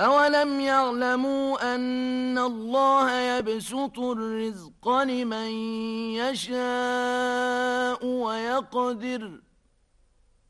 أولم يعلموا أن الله يبسط الرزق لمن يشاء ويقدر